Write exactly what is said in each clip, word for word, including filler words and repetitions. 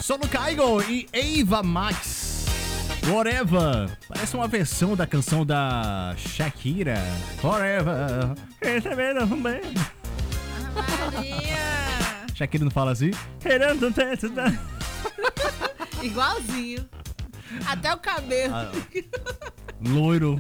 Solo Kygo e Ava Max. Whatever. Parece uma versão da canção da Shakira. Forever. Maria. Shakira não fala assim? Igualzinho. Até o cabelo. Ah, loiro.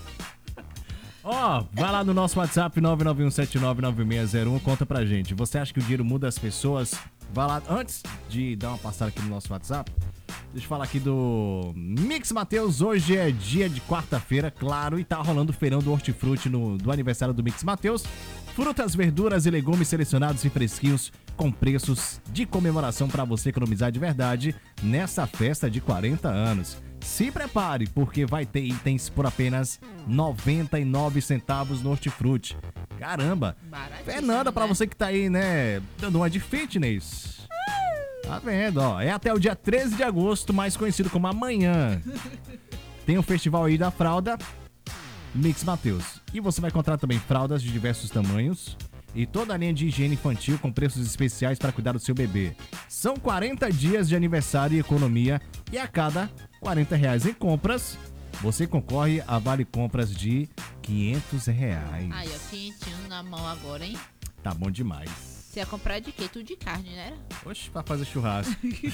Ó, oh, vai lá no nosso WhatsApp nove nove um sete nove nove seis zero um, conta pra gente. Você acha que o dinheiro muda as pessoas? Vai lá, antes de dar uma passada aqui no nosso WhatsApp, deixa eu falar aqui do Mix Mateus. Hoje é dia de quarta-feira, claro, e tá rolando o feirão do Hortifruti no, do aniversário do Mix Mateus. Frutas, verduras e legumes selecionados e fresquinhos com preços de comemoração para você economizar de verdade nessa festa de quarenta anos. Se prepare, porque vai ter itens por apenas noventa e nove centavos no Hortifruti. Caramba! Fernanda, pra você que tá aí, né, dando uma de fitness. Tá vendo, ó. É até o dia treze de agosto, mais conhecido como amanhã. Tem o festival aí da fralda Mix Mateus. E você vai encontrar também fraldas de diversos tamanhos e toda a linha de higiene infantil com preços especiais para cuidar do seu bebê. São quarenta dias de aniversário e economia, e a cada quarenta reais em compras, você concorre a vale compras de quinhentos reais. Aí, ó, quentinho na mão agora, hein? Tá bom demais. Você ia comprar de quê? Tudo de carne, né? Oxe, pra fazer churrasco.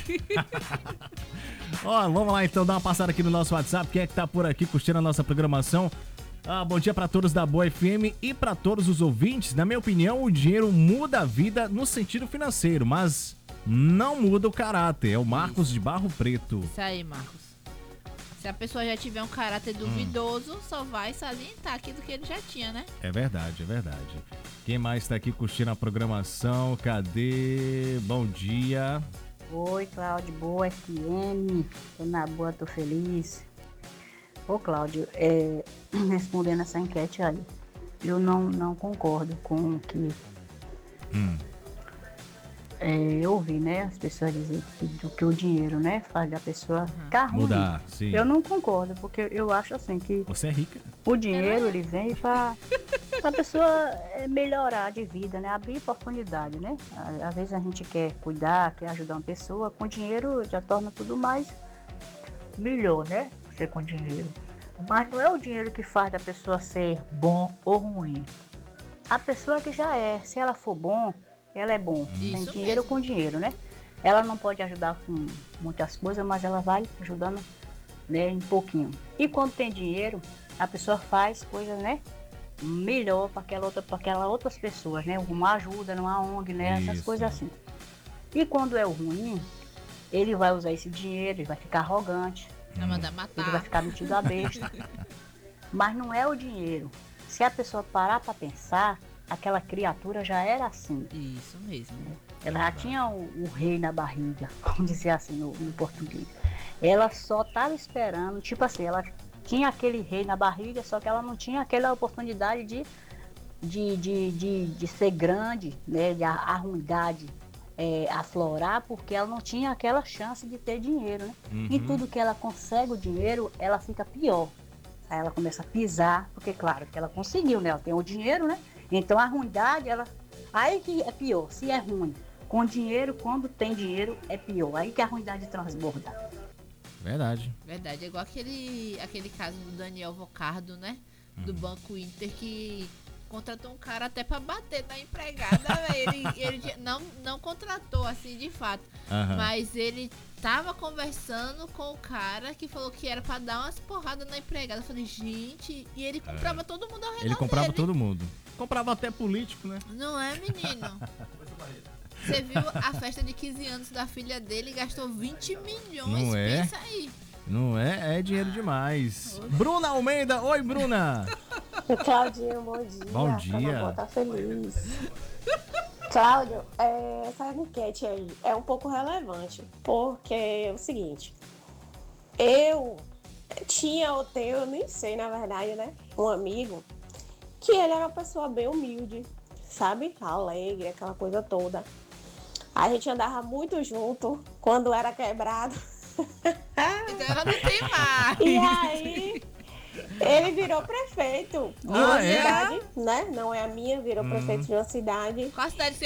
Ó, vamos lá então dar uma passada aqui no nosso WhatsApp. Quem é que tá por aqui curtindo a nossa programação? Ah, bom dia para todos da Boa F M e para todos os ouvintes. Na minha opinião, o dinheiro muda a vida no sentido financeiro, mas não muda o caráter. É o Marcos Isso. de Barro Preto. Isso aí, Marcos. Se a pessoa já tiver um caráter duvidoso, hum. só vai salientar aquilo que ele já tinha, né? É verdade, é verdade. Quem mais tá aqui curtindo a programação? Cadê? Bom dia. Oi, Cláudio, Boa F M. Tô na boa, tô feliz. Ô, Cláudio, é, respondendo essa enquete aí, eu não, não concordo com o que hum. é, eu ouvi, né? As pessoas dizem que, do que o dinheiro, né, faz da pessoa ficar ruim. Mudar, sim. Eu não concordo, porque eu acho assim que você é rica. O dinheiro, ele vem para a pessoa melhorar de vida, né? Abrir oportunidade, né? Às vezes a gente quer cuidar, quer ajudar uma pessoa, com dinheiro já torna tudo mais melhor, né? Com dinheiro, mas não é o dinheiro que faz da pessoa ser bom ou ruim. A pessoa que já é, se ela for bom, ela é bom. Isso tem dinheiro mesmo. Com dinheiro, né? Ela não pode ajudar com muitas coisas, mas ela vai ajudando, né, um pouquinho. E quando tem dinheiro, a pessoa faz coisas, né, melhor para aquela outra, para aquelas outras pessoas, né? Uma ajuda numa O N G, né? Essas Isso. coisas assim. E quando é o ruim, ele vai usar esse dinheiro, ele vai ficar arrogante. Vai mandar matar. Ele vai ficar metido a besta. Mas não é o dinheiro. Se a pessoa parar para pensar, aquela criatura já era assim. Isso mesmo. Ela já tinha o, o rei na barriga, vamos dizer assim no, no português. Ela só estava esperando, tipo assim, ela tinha aquele rei na barriga, só que ela não tinha aquela oportunidade de, de, de, de, de ser grande, né, de a, a ruindade. É, aflorar, porque ela não tinha aquela chance de ter dinheiro, né? Uhum. E tudo que ela consegue o dinheiro, ela fica pior. Aí ela começa a pisar, porque claro que ela conseguiu, né? Ela tem o dinheiro, né? Então a ruindade, ela... Aí que é pior, se é ruim. Com dinheiro, quando tem dinheiro, é pior. Aí que a ruindade transborda. Verdade. Verdade, é igual aquele, aquele caso do Daniel Vocardo, né? Do uhum. Banco Inter, que... contratou um cara até pra bater na empregada, ele, ele não, não contratou, assim, de fato. Uhum. Mas ele tava conversando com o cara que falou que era pra dar umas porradas na empregada. Eu falei, gente, e ele comprava é. todo mundo ao redor Ele comprava dele. todo mundo. Comprava até político, né? Não é, menino? Você viu a festa de quinze anos da filha dele, gastou vinte milhões, não é? Pensa aí. Não é? É dinheiro demais. Oxe. Bruna Almeida, oi, Bruna. Claudinho, bom dia. Bom dia. Tá feliz. Cláudio, é, essa enquete aí é um pouco relevante, porque é o seguinte, eu tinha ou tenho, eu nem sei na verdade, né, um amigo que ele era uma pessoa bem humilde, sabe, alegre, aquela coisa toda. A gente andava muito junto quando era quebrado. Então ela não tem mais. E aí... ele virou prefeito de ah, uma é? cidade, né? Não é a minha, virou hum. prefeito de uma cidade. Qual cidade você